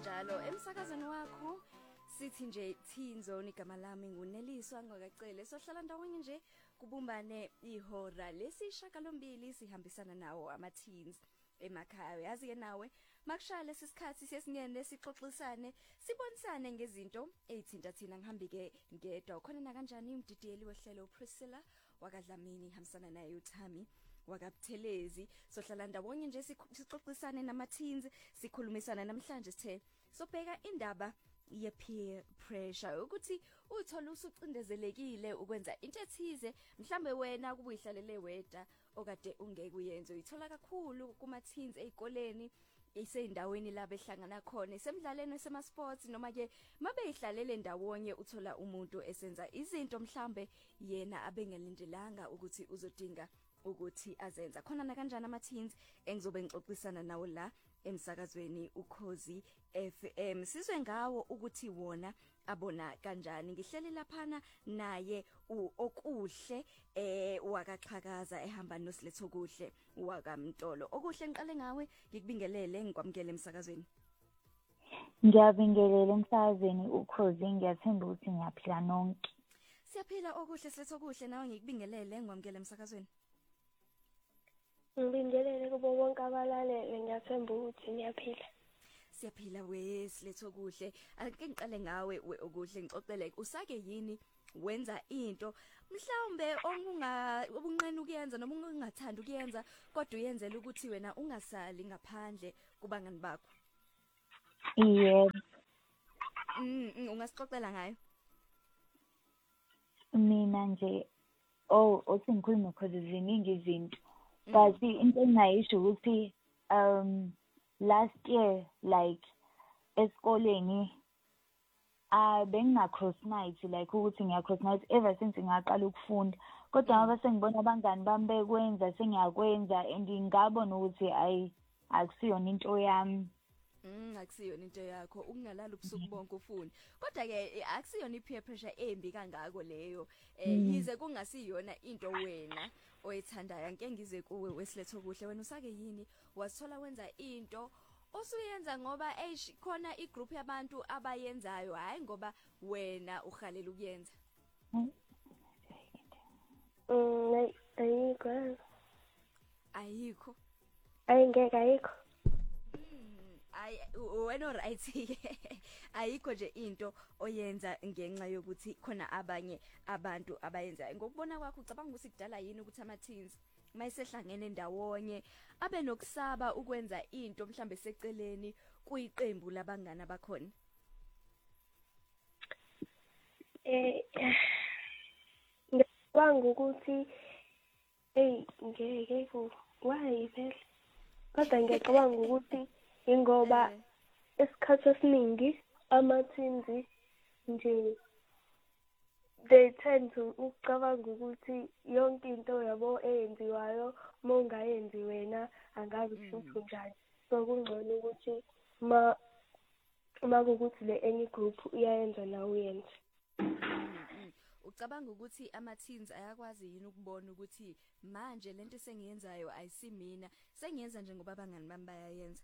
kanjalo emsakazweni wakho sithi nje Thinzone igama lami nguneliswa ngokacele sohlala ndawonye nje kubumbane ihora lesishakalombili sihambisana nawo amateens emakhaya yazi ke nawe makushaya lesikhathi sesingene sixoxisane sibonisane ngezinto ezithinta thina ngihambi ke ngedwa khona na kanjani umdidiyeli wehlelo Priscilla wakadlamini hambisana naye uThami wakabuthelezi sohlala ndawonye nje sixoxisane namateens sikhulumisana namhlanje sithe sobheka indaba ye-peer pressure ukuthi uthola usucindezelekile ukwenza into ethize mhlambe wena kubuyihlalele weda okade ungeke uyenze uyithola kakhulu kuma-teens ezikoleni iseyindaweni la behlangana khona semidlalweni sema-sports noma ke mabeyihlalele ndawonye uthola umuntu esenza izinto mhlambe yena abengelindelanga ukuthi uzodinga ukuthi azenza khona na kanjani ama-teens engizobe ngixoxisana nawo la emsakazweni Ukhozi FM sizwe ngawo ukuthi wona abona kanjani ngihleli laphana naye okuhle wakaxhakaza ehamba noSiletho kuhle wakamntolo okuhle ngiqale ngawe ngikubingelele ngikwamukele emsakazweni Ngiyabingelela emsakazweni Ukhozi ngiyathemba ukuthi ngiyaphila nonke siyaphila okuhle Siletho kuhle nawe ngikubingelele ngikwamukele emsakazweni Ngibingelele kubo bonke abalalele ngiyathemba ukuthi niyaphila. Siyaphila Siletho kuhle ake ngiqale ngawe okuhle ngixoxele usake yini wenza into mhlawumbe obunqene ukuyenza noma ungathanda ukuyenza kodwa uyenzela ukuthi wena ungasali ngaphandle kubangani bakho. Yebo. Ungasixoxela ngayo? Mina nje othi ngikhuluma because ziningi izinto. But into engayisho ukuthi last year like esikoleni benginga cross night like ukuthi ngiya cross night ever since ngaqala ukufunda kodwa ngoba sengibona abangani bami bekwenza sengiyakwenza and ngabona ukuthi akusiyona into yami akusiyona into yakho ukungalala ubusuku bonke ufuna kodwa ke akusiyona i-peer pressure embi kangako leyo yize kungasiyona into wena oyithandayo ake ngize kuwe weSiletho kuhle wena usake yini wasithola wenza into osuyenza ngoba khona igroup yabantu abayenzayo hayi ngoba wena uhalela ukuyenza ayikho ayingeke ayikho wena right ayikho nje into oyenza ngenxa yokuthi khona abanye abantu abayenza ngokubona kwakho ucabanga ukuthi kudala yini ukuthi ama-teens mayisehlangene ndawonye abe nokusaba ukwenza into mhlambe seceleni kuyiqembu labangana bakhona ngicabanga ukuthi ngeke why phela kodwa ngiyacabanga ukuthi ingoba esikhathi esiningi ama-teens nje they tend to ukucabanga ukuthi yonke into yabo eyenziwayo mongayenzi wena angazi kusho njani so kungcono ukuthi makukuthi le enye group iyayenza nawe uyenze ucabanga ukuthi ama-teens ayakwazi yini ukubona ukuthi manje lento sengiyenzayo ayisimina sengiyenza nje ngoba abangani bami bayayenza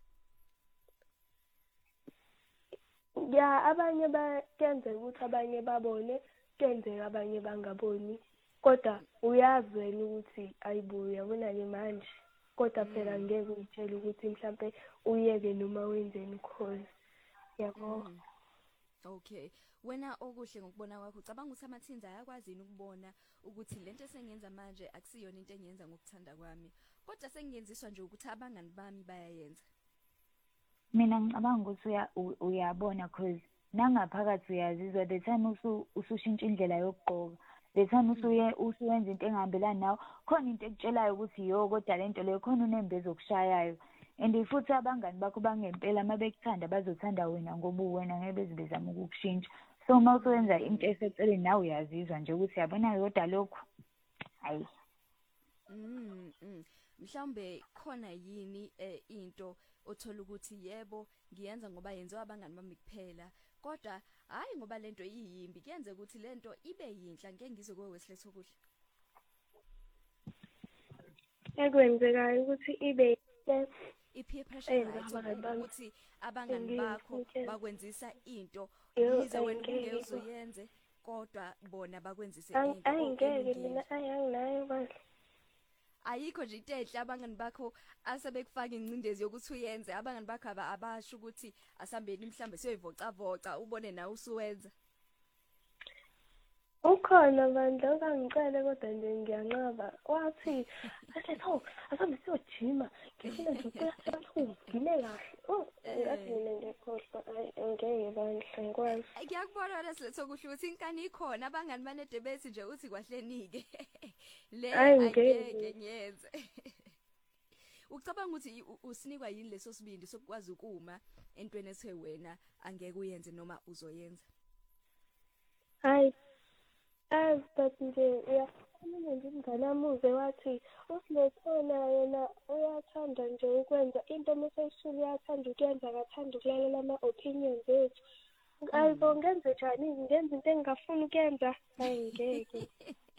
ya abanye bayenzeka ukuthi abanye babone kenzeka abanye bangaboni kodwa uyazi wena ukuthi ayibuye yabona nje manje kodwa phela ngeke uyitshele ukuthi mhlambe uyeke noma wenzeni cause yabo okay wena okuhle ngokubona kwakho ucabanga ukuthi ama-teens ayakwazi yini ukubona ukuthi lento esengiyenza manje akusiyona into engiyenza ngokuthanda kwami kodwa sengiyenziswa nje ukuthi abangani bami bayayenza mina ngicabanga ukuthi uyabona because nangaphakathi uyazizwa the time usushintsha indlela yokugqoka the time usuyenza into engihambelani nawe khona into ekutshelayo ukuthi yo kodwa lento leyo khona unembezi okushayayo and futhi abangani bakho bangempela mabekuthanda bazothanda wena ngoba uwena ngeke bezibezama ukukushintsha so uma usuyenza into eseceleni nawe uyazizwa nje ukuthi yabona yodwa lokho hayi mhlawumbe khona yini into othola ukuthi yebo ngiyenza ngoba yenziwa abangani bami kuphela kodwa hayi ngoba lento iyimbi kuyenze ukuthi lento ibe yinhla ngeke ngizwe kuwe Siletho kuhle ekwenzekayo ukuthi ibe i-peer pressure right ukuthi abangani bakho bakwenzisa into yize wena ungeke uzoyenze kodwa bona bakwenzise into ayingeke mina ayanginayo bandla ayikho nje into enhle abangani bakho asebekufaka incindezi yokuthi uyenze abangani bakho abasho ukuthi asambeni mhlambe siyoyivocavoca ubone nawe usuwenza ukhona bandla okangicele kodwa nje ngiyanqaba wathi asetho asambe siyojima ngifuna nje ukuyasenhlungu ngime kahle ngathi mina ngekhohlwa ngeke bandla ngikwazi ngiyakubona leso kusho ukuthi inkani ikhona abangani banede bethi nje uthi kwahlenike le ayingeke ngiyenze ucabanga ukuthi usinikwa yini leso sibindi sokwazi ukuma entweni ethe wena angeke uyenze noma uzoyenza hayi but nje uyafuna nje inganamuze wathi usilethona yena uyathanda nje ukwenza into meseshula uyathanda ukuyenza akathanda ukulalela ama-opinions ethu ayibo ngenze njani ngenza into engingafuni ukuyenza ayingeke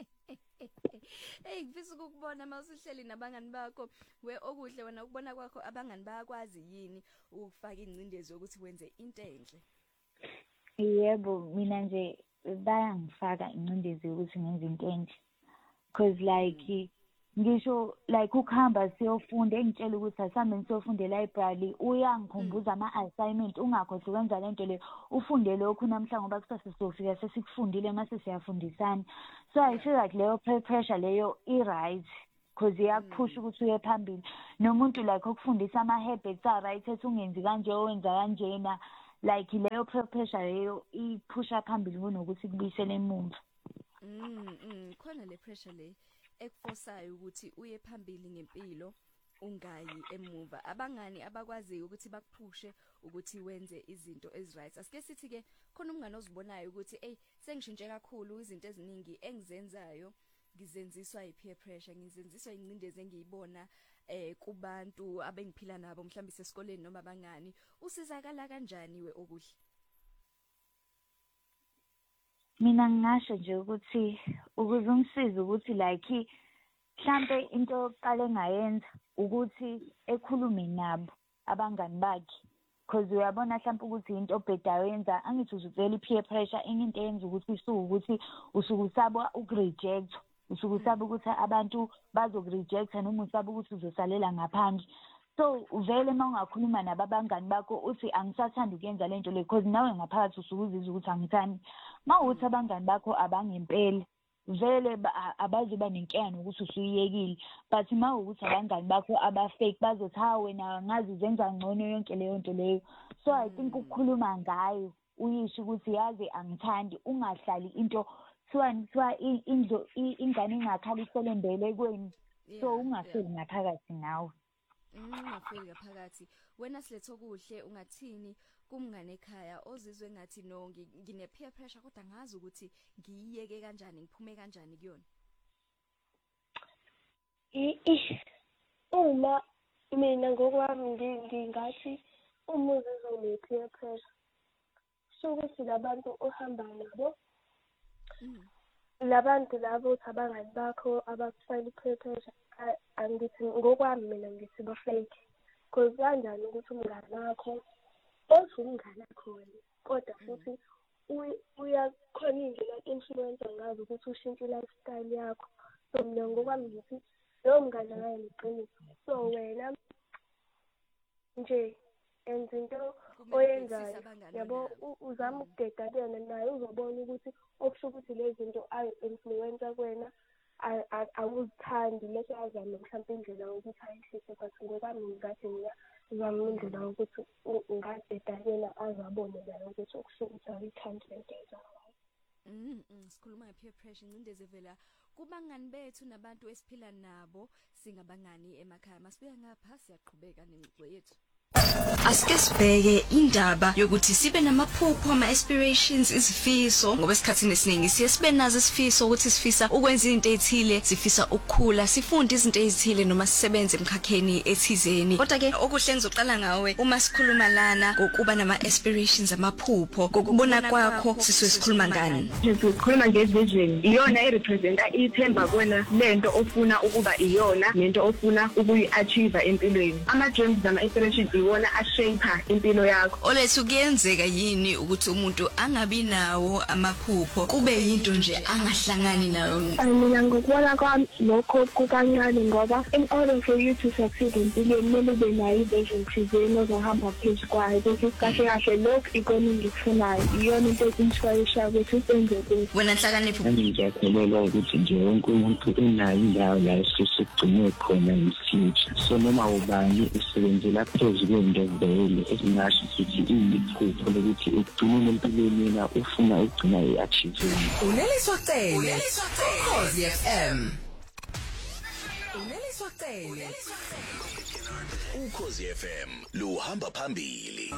ngifisa ukubona mawusuhleli nabangani bakho okuhle wena ukubona kwakho abangani bayakwazi yini ukufaka incindezi ukuthi wenze into enhle yebo mina nje bayangifaka incindezi ukuthi ngenze into enhle because like ngisho like ukuhamba siyofunda engitshela ukuthi asambe siyofunda e-library uyangikhumbuza ama-assignment ungakhohlwa ukwenza lento le ufunde lokhu namhla ngoba kusasa siyofika sesikufundile mase siyafundisana so I feel like leyo pressure leyo i-right because iyakuphusha ukuthi uye phambili nomuntu like okufundisa ama-habits a-right ethi ungenzi kanje owenza kanjena like leyo pressure leyo iphusha phambili kunokuthi kubuyisele emuva khona le pressure le ekufosayo ukuthi uye phambili ngempilo ungayi emuva abangani abakwaziyo ukuthi bakuphushe ukuthi wenze izinto eziright asike sithi ke khona umngane ozibonayo ukuthi sengishintshe kakhulu izinto eziningi engizenzayo ngizenziswa i-peer pressure ngizenziswa incindezi engiyibona kubantu abengiphila nabo mhlawumbe sesikoleni noma abangani usizakala kanjani we okuhle mina ngingasho nje ukuthi ukuze umsize ukuthi like mhlambe into yokuqala engayenza ukuthi ekhulume nabo abangani bakhe because uyabona mhlambe ukuthi into obhedayo yenza angithi uzuvela i-peer pressure into yenza ukuthi ukuthi usukusaba ukureject usukusaba ukuthi abantu bazokureject noma usaba ukuthi uzosalela ngaphandle so uvele mawungakhuluma nabo abangani bakho uthi angisathanda ukuyenza lento le because nawe ngaphakathi usukuzizwa ukuthi angithandi mawuthi abangani bakho abangempela vele abazoba nenkinga nokuthi usuyiyekile but mawukuthi abangani bakho abafake bazothi ha wena ngazi zenza ngcono yonke leyo nto leyo so I think ukukhuluma ngayo uyisho ukuthi yazi angithandi ungahlali into kuthiwa ingane ingakhala isele embelekweni so ungafeli ngaphakathi nawe ungafeli ngaphakathi wena siletho kuhle ungathini kumngane ekhaya ozizwe ngathi no ngine peer pressure kodwa ngazi ukuthi ngiyiyeke kanjani ngiphume kanjani kuyona uma mina ngokwami ngingathi umuzi uzone peer pressure so ukuthi labantu ohamba nabo labantu labo abangani bakho abakufaka i-peer pressure angithi ngokwami mina ngithi ba-fake because kanjani ukuthi umngane wakho othi umngane wakho kodwa futhi uyakhona indlela influencer ngazo ukuthi ushintshe lifestyle yakho so mina ngokwami ngithi lowo mngane ngayo liqiniso so wena nje enza into oyenzayo yabo uzama ukudeda kuyena naye uzobona ukuthi okusho ukuthi lezi zinto ayi-influencer kwena awuzithandi leso azame mhlawumbe indlela yokuthi ayihlise but ngokwami ngingathi mina uzama indlela yokuthi ungadeda kuyena azabone naye ukuthi okusho ukuthi awuyithandi lento eyenzayo sikhuluma nge-peer pressure incindezi evela kubangani bethu nabantu esiphila nabo singabangani emakhaya masibeka ngapha siyaqhubeka nengxoxo yethu Asike sibheke indaba yokuthi sibe namaphupho ama-aspirations izifiso ngoba esikhathini esiningi siye sibe nazo isifiso ukuthi sifisa ukwenza izinto ezithile sifisa ukukhula sifunde izinto ezithile noma sisebenze emkhakheni ethizeni kodwa ke okuhle ngizoqala ngawe uma sikhuluma lana ngokuba nama-aspirations amaphupho ngokubona kwakho sisuke sikhuluma ngani sikhuluma ngevision iyona erepresenta ithemba kwena lento ofuna ukuba iyona nento ofuna ukuyi-achieve empilweni ama-dreams nama-aspirations iwona shaper impilo yakho olethu kuyenzeka yini ukuthi umuntu angabi nawo amaphupho kube yinto nje angahlangani nayo mina ngokubona kwami lokho kukancane ngoba in order for you to succeed empilweni kumele ube nayo i-vision thizeni ozohamba phezu kwayo bese kahle kahle lokhu ikona engikufunayo iyona into e-inspire-shayo ukuthi enze lokhu wena Nhlakanipho ngiyakholelwa ukuthi nje wonke umuntu unayo indawo la esigcine khona i-future so noma ubani usebenzela phezu kwento vele esingasho ukuthi iyiphupho lokuthi ugcine empilweni yena ufuna ukugcina i-achieve uneliswa cele Ukhozi FM uneliswa cele Ukhozi FM luhamba phambili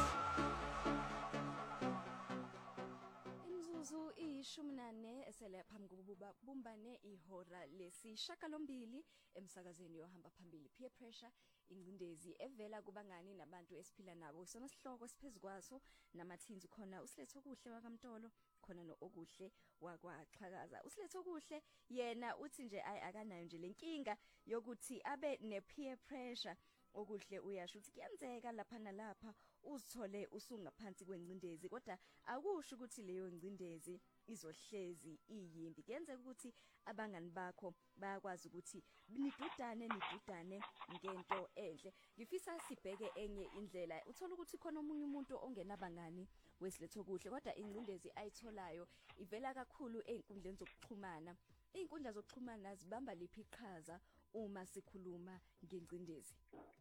Imzuzu i14 esele phambi kokuba bumbane ihora lesishiyagalombili emsakazweni yohamba phambili peer pressure ingcindezi evela kubangani nabantu esiphila nabo sona sihloko siphezukwaso namathinzi khona usiletho kuhle wakamtolo khona nookuhle wakwaXhakaza usiletho kuhle yena uthi nje akanayo nje lenkinga yokuthi abe ne-peer pressure okuhle uyasho ukuthi kuyenzeka lapha nalapha uzithole usungaphansi kwengcindezi kodwa akusho ukuthi leyo ngcindezi izohlezi iyimbi kuyenzeka ukuthi abangani bakho bayakwazi ukuthi nidudane ngento enhle ngifisa sibheke enye indlela uthola ukuthi khona omunye umuntu ongenabangani wesiletho kuhle kodwa ingcindezi ayitholayo ivela kakhulu einkundleni zokuxhumana izinkundla zokuxhumana zibamba liphi iqhaza uma sikhuluma ngengcindezi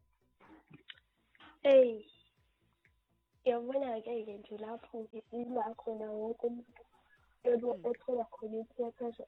yabona-ke nje lapho ila khona wonke umuntu ethola khona i-peer pressure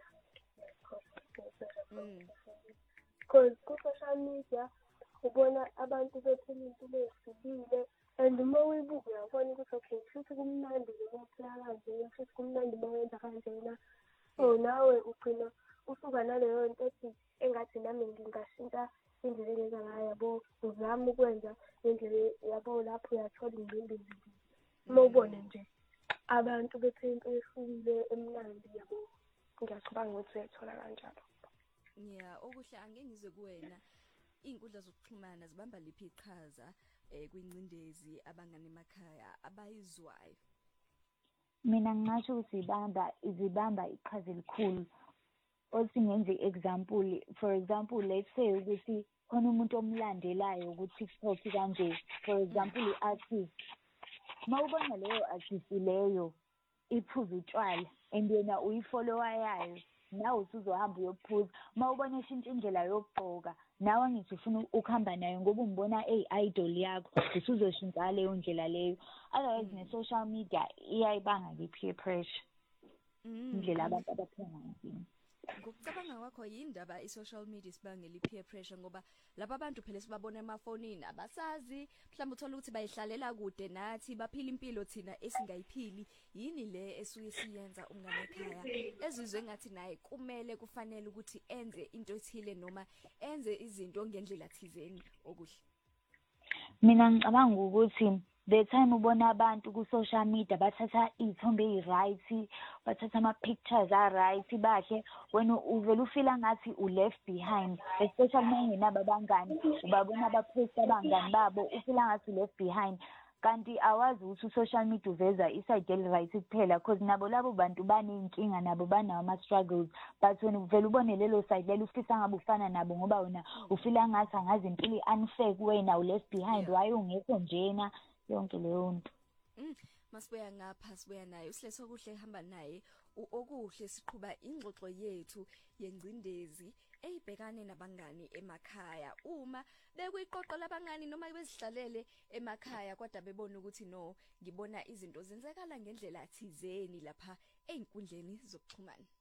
because ku-social media ubona abantu bephila impilo ezihlukile and uma uyibuka uyabona ukuthi okay futhi kumnandi ngokuphila kanjena futhi kumnandi uma wenza kanjena so nawe ugcina usuka naleyo nto ethi engathi nami ngingashintsha indlela engenza ngayo yabo uzama ukwenza indlela yabo lapho uyathola ingcindezi uma ubone nje abantu bephila impilo ehlukile emnandi yabo ngiyacabanga ukuthi uyathola kanjalo okuhle angeke ngizwe kuwena izinkundla zokuxhumana zibamba liphi iqhaza kwingcindezi abangani emakhaya abayizwayo mina ngingasho ukuthi zibamba iqhaza elikhulu osingenze example for example let's say ukuthi khona umuntu omlandelayo ku TikTok kanje for example i-artist mawubona leyo artist leyo iphuza utshwala and yena uyifollower yayo nawe usuzohamba uyophuza mawubona eshintsha indlela yokugqoka nawe ngithi ufuna ukuhamba nayo ngoba umbona idol yakho usuzoshintsha leyo ndlela leyo otherwise ne-social media iyayibanga le-peer pressure indlela abantu abaphila ngayo ngokucabanga kwakho yindaba i-social media sibangela i-peer pressure ngoba laba abantu phela sibabona emafonini abasazi mhlawumbe uthola ukuthi bayihlalela kude nathi baphila impilo thina esingayiphili yini le esuke siyenza umngane ekhaya ezizwe ngathi naye kumele kufanele ukuthi enze into ethile noma enze izinto ngendlela thizeni okuhle mina ngicabanga ukuthi the time ubona abantu ku social media bathatha izithombe eziright bathatha ama pictures aright bahle wena uvela ufila ngathi u left behind especially mengenaba bangani ubabona abapost abangani babo ufila ngathi left behind kanti awazi ukuthi social media uveza iside right kuphela because nabo labo bantu banenkinga nabo banawo ama struggles but wena uvela ubone lelo side lelo ufisa ngabe ufana nabo ngoba wena ufila ngathi angazi impilo unfair kuwena u left behind why ungekho njena yonke leyo nto masibuya ngapha sibuya naye usiletho kuhle ehamba naye okuhle siqhubha ingxoxo yethu yengcindezi eyibhekane nabangani emakhaya uma bekuyiqoqo labangani noma bezihlalele emakhaya kodwa bebona ukuthi no ngibona izinto zenzekala ngendlela thizeni lapha einkundleni zokuxhumana